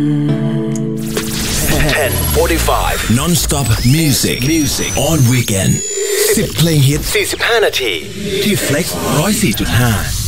10:45 Non-stop music on weekend 10 เพลงฮิต45 นาทีที่ Flex 104.5